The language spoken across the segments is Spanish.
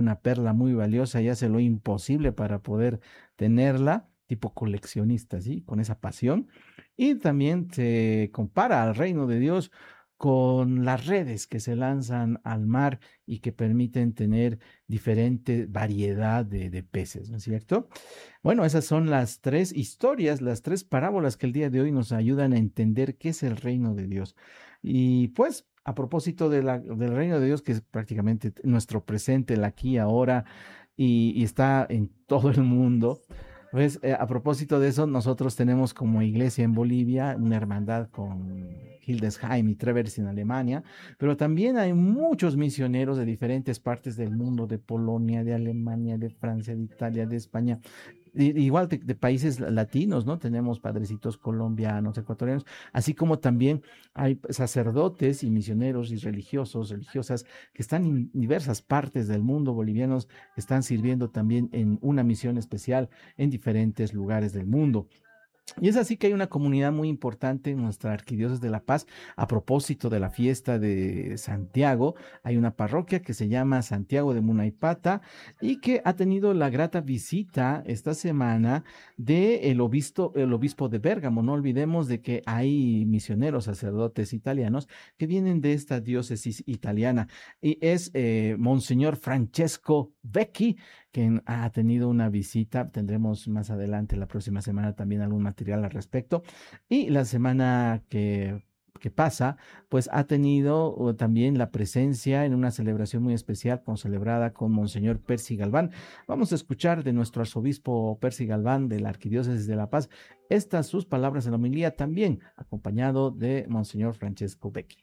una perla muy valiosa y hace lo imposible para poder tenerla, tipo coleccionista, ¿sí? Con esa pasión. Y también se compara al reino de Dios con las redes que se lanzan al mar y que permiten tener diferente variedad de peces, ¿no es cierto? Bueno, esas son las tres historias, las tres parábolas que el día de hoy nos ayudan a entender qué es el reino de Dios. Y pues, a propósito del reino de Dios, que es prácticamente nuestro presente, el aquí, ahora, y está en todo el mundo, pues a propósito de eso, nosotros tenemos como iglesia en Bolivia una hermandad con Hildesheim y Treves en Alemania, pero también hay muchos misioneros de diferentes partes del mundo, de Polonia, de Alemania, de Francia, de Italia, de España, igual de países latinos, ¿no? Tenemos padrecitos colombianos, ecuatorianos, así como también hay sacerdotes y misioneros y religiosos, religiosas que están en diversas partes del mundo, bolivianos, que están sirviendo también en una misión especial en diferentes lugares del mundo. Y es así que hay una comunidad muy importante en nuestra Arquidiócesis de La Paz. A propósito de la fiesta de Santiago, hay una parroquia que se llama Santiago de Munaipata y que ha tenido la grata visita esta semana del obispo de Bérgamo. No olvidemos de que hay misioneros, sacerdotes italianos que vienen de esta diócesis italiana. Y es Monseñor Francesco Vecchi, que ha tenido una visita. Tendremos más adelante, la próxima semana, también algún material al respecto. Y la semana que pasa, pues ha tenido también la presencia en una celebración muy especial, celebrada con Monseñor Percy Galván. Vamos a escuchar de nuestro arzobispo Percy Galván de la Arquidiócesis de La Paz estas sus palabras en la homilía, también acompañado de Monseñor Francesco Vecchi.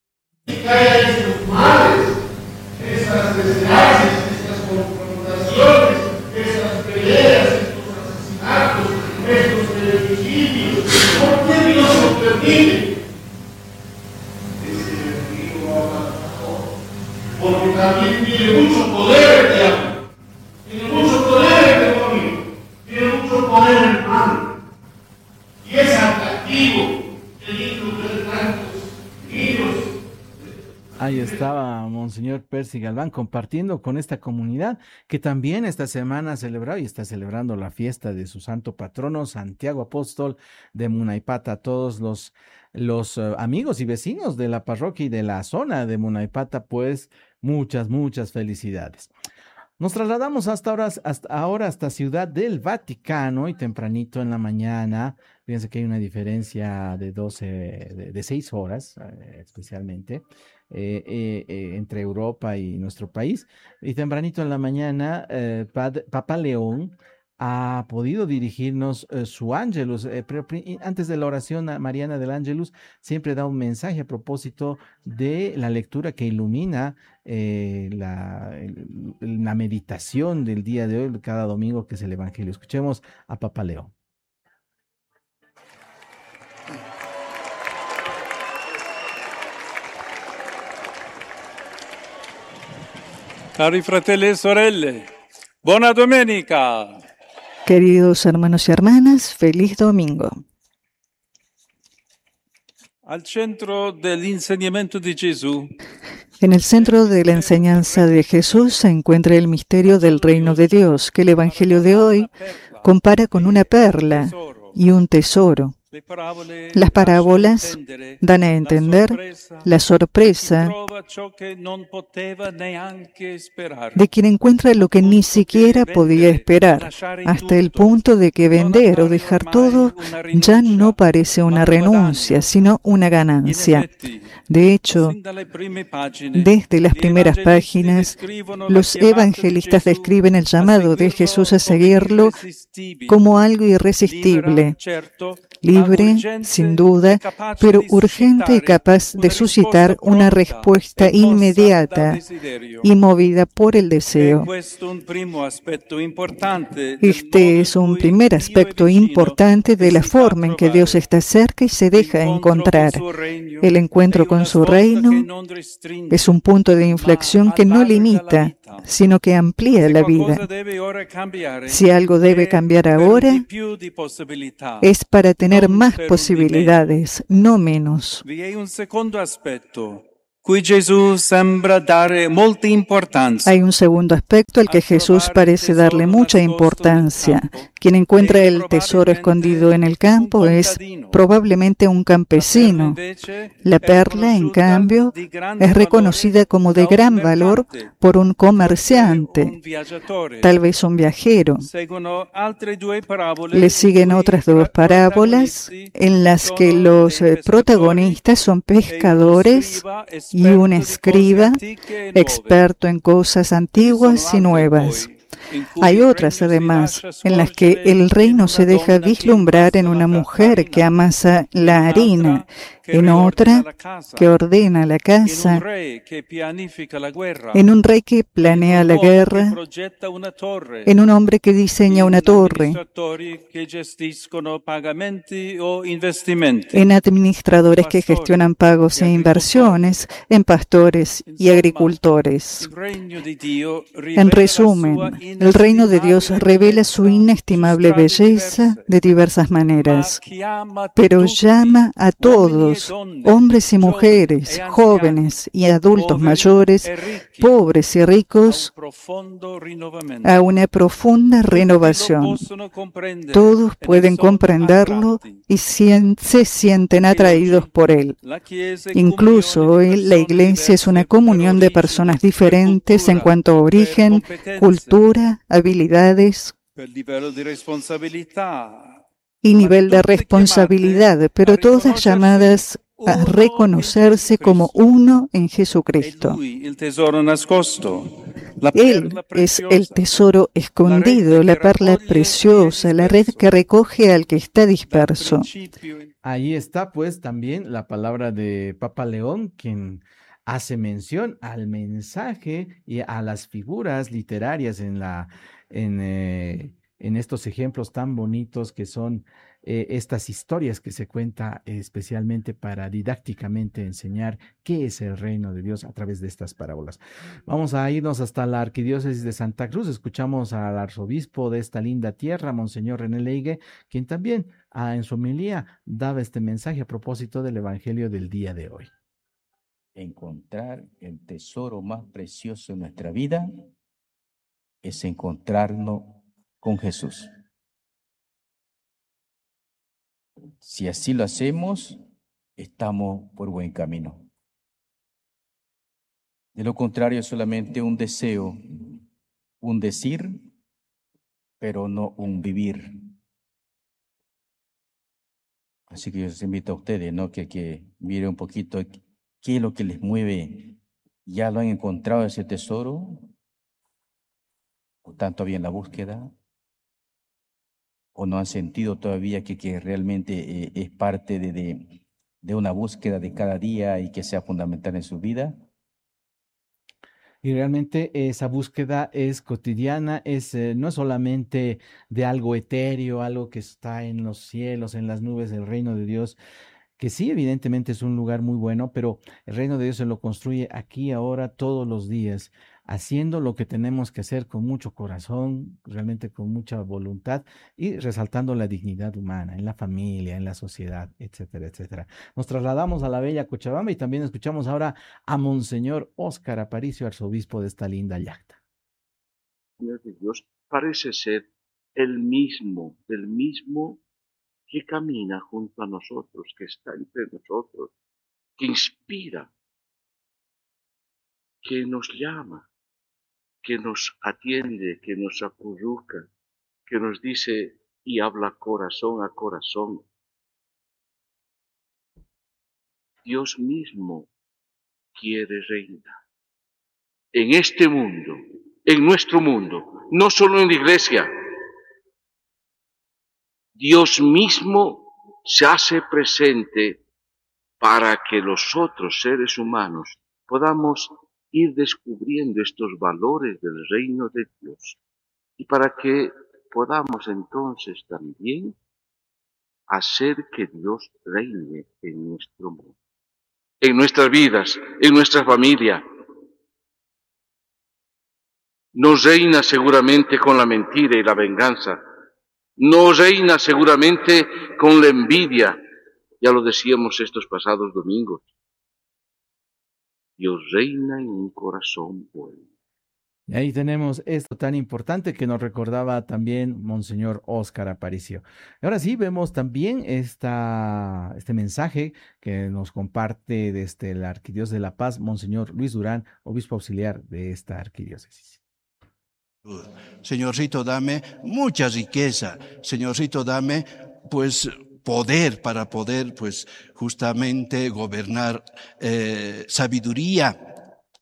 Esas desgracias, estas confrontaciones, esas peleas, estos asesinatos, estos feminicidios, ¿por qué Dios lo permite? Ese enemigo va a matar, porque también tiene mucho poder el diablo, tiene mucho poder el demonio, tiene mucho poder el mal, y es atractivo el hijo de tantos niños. Ahí estaba Monseñor Percy Galván compartiendo con esta comunidad que también esta semana ha celebrado y está celebrando la fiesta de su santo patrono, Santiago Apóstol de Munaipata. Todos los amigos y vecinos de la parroquia y de la zona de Munaipata, pues muchas felicidades. Nos trasladamos hasta Ciudad del Vaticano y tempranito en la mañana. Fíjense que hay una diferencia de 6 horas, especialmente, entre Europa y nuestro país. Y tempranito en la mañana, Papa León ha podido dirigirnos su Ángelus, pero antes de la oración mariana del Ángelus, siempre da un mensaje a propósito de la lectura que ilumina la meditación del día de hoy, cada domingo, que es el Evangelio. Escuchemos a Papa León. Cari fratelli e sorelle, buona domenica. Queridos hermanos y hermanas, feliz domingo. Al centro dell'insegnamento di Gesù. En el centro de la enseñanza de Jesús se encuentra el misterio del reino de Dios, que el Evangelio de hoy compara con una perla y un tesoro. Las parábolas dan a entender la sorpresa de quien encuentra lo que ni siquiera podía esperar, hasta el punto de que vender o dejar todo ya no parece una renuncia, sino una ganancia. De hecho, desde las primeras páginas, los evangelistas describen el llamado de Jesús a seguirlo como algo irresistible, libre, sin duda, pero urgente y capaz de suscitar una respuesta inmediata y movida por el deseo. Este es un primer aspecto importante de la forma en que Dios está cerca y se deja encontrar. El encuentro con su reino es un punto de inflexión que no limita, sino que amplía la vida. Si algo debe cambiar ahora, es para tener más posibilidades, no menos. cui Gesù sembra dare molta importanza. Hay un segundo aspecto al que Jesús parece darle mucha importancia. Quien encuentra el tesoro escondido en el campo es probablemente un campesino. La perla, en cambio, es reconocida como de gran valor por un comerciante, tal vez un viajero. Le siguen otras dos parábolas en las que los protagonistas son pescadores y un escriba experto en cosas antiguas y nuevas. Hay otras, además, en las que el reino se deja vislumbrar en una mujer que amasa la harina, en otra que ordena la casa, en un rey que planea la guerra, en un hombre que diseña una torre, en administradores que gestionan pagos e inversiones, en pastores y agricultores. En resumen, el reino de Dios revela su inestimable belleza de diversas maneras, pero llama a todos, hombres y mujeres, jóvenes y adultos mayores, pobres y ricos, a una profunda renovación. Todos pueden comprenderlo y se sienten atraídos por él. Incluso hoy la Iglesia es una comunión de personas diferentes en cuanto a origen, cultura, habilidades y nivel de responsabilidad, pero todas llamadas a reconocerse como uno en Jesucristo. Él es el tesoro escondido, la perla preciosa, la red que recoge al que está disperso. Ahí está pues también la palabra de Papa León, quien hace mención al mensaje y a las figuras literarias en estos ejemplos tan bonitos que son estas historias que se cuenta especialmente para didácticamente enseñar qué es el reino de Dios a través de estas parábolas. Vamos a irnos hasta la Arquidiócesis de Santa Cruz. Escuchamos al arzobispo de esta linda tierra, Monseñor René Leigue, quien también en su homilía daba este mensaje a propósito del Evangelio del día de hoy. Encontrar el tesoro más precioso en nuestra vida es encontrarnos con Jesús. Si así lo hacemos, estamos por buen camino. De lo contrario, es solamente un deseo, un decir, pero no un vivir. Así que yo les invito a ustedes, ¿no? que miren un poquito qué es lo que les mueve. ¿Ya lo han encontrado ese tesoro? ¿O están todavía en la búsqueda? ¿O no han sentido todavía que realmente es parte de una búsqueda de cada día y que sea fundamental en su vida? Y realmente esa búsqueda es cotidiana, no es solamente de algo etéreo, algo que está en los cielos, en las nubes del reino de Dios, que sí, evidentemente es un lugar muy bueno, pero el reino de Dios se lo construye aquí, ahora, todos los días, haciendo lo que tenemos que hacer con mucho corazón, realmente con mucha voluntad y resaltando la dignidad humana en la familia, en la sociedad, etcétera, etcétera. Nos trasladamos a la bella Cochabamba y también escuchamos ahora a Monseñor Óscar Aparicio, arzobispo de esta linda llacta. Dios parece ser el mismo que camina junto a nosotros, que está entre nosotros, que inspira, que nos llama, que nos atiende, que nos acurruca, que nos dice y habla corazón a corazón. Dios mismo quiere reinar en este mundo, en nuestro mundo, no solo en la iglesia. Dios mismo se hace presente para que los otros seres humanos podamos ir descubriendo estos valores del reino de Dios y para que podamos entonces también hacer que Dios reine en nuestro mundo, en nuestras vidas, en nuestra familia. No reina seguramente con la mentira y la venganza, no reina seguramente con la envidia, ya lo decíamos estos pasados domingos. Dios reina en un corazón bueno. Y ahí tenemos esto tan importante que nos recordaba también Monseñor Óscar Aparicio. Ahora sí, vemos también este mensaje que nos comparte desde la Arquidiócesis de La Paz, Monseñor Luis Durán, obispo auxiliar de esta arquidiócesis. Señorcito, dame mucha riqueza. Señorcito, dame, pues, poder para poder, pues, justamente gobernar, sabiduría.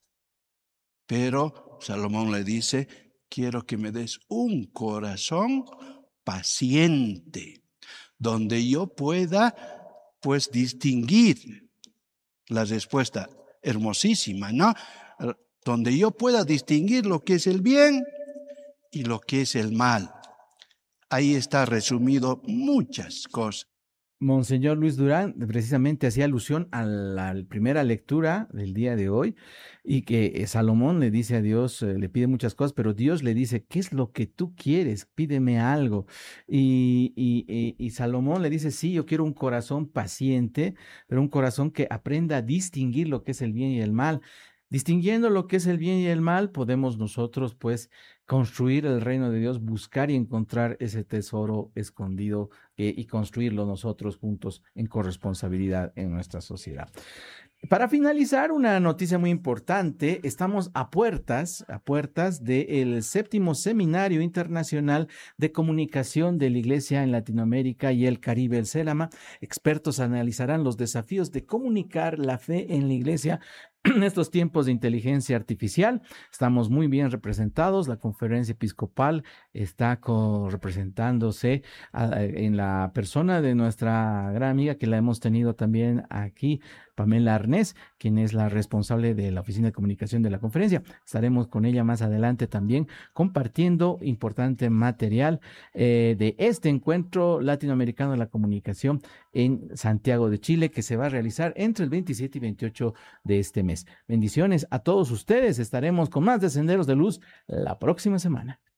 Pero Salomón le dice, quiero que me des un corazón paciente, donde yo pueda, pues, distinguir la respuesta hermosísima, ¿no? Donde yo pueda distinguir lo que es el bien y lo que es el mal. Ahí está resumido muchas cosas. Monseñor Luis Durán precisamente hacía alusión a la primera lectura del día de hoy y que Salomón le dice a Dios, le pide muchas cosas, pero Dios le dice, ¿qué es lo que tú quieres? Pídeme algo. Y Salomón le dice, sí, yo quiero un corazón paciente, pero un corazón que aprenda a distinguir lo que es el bien y el mal. Distinguiendo lo que es el bien y el mal, podemos nosotros, pues, construir el reino de Dios, buscar y encontrar ese tesoro escondido y construirlo nosotros juntos en corresponsabilidad en nuestra sociedad. Para finalizar, una noticia muy importante, estamos a puertas del 7º Seminario Internacional de Comunicación de la Iglesia en Latinoamérica y el Caribe, el CELAMA. Expertos analizarán los desafíos de comunicar la fe en la Iglesia en estos tiempos de inteligencia artificial. Estamos muy bien representados. La conferencia episcopal está representándose en la persona de nuestra gran amiga que la hemos tenido también aquí, Pamela Arnés, quien es la responsable de la oficina de comunicación de la conferencia. Estaremos con ella más adelante también compartiendo importante material de este encuentro latinoamericano de la comunicación en Santiago de Chile, que se va a realizar entre el 27 y 28 de este mes. Bendiciones a todos ustedes. Estaremos con más de Senderos de Luz la próxima semana.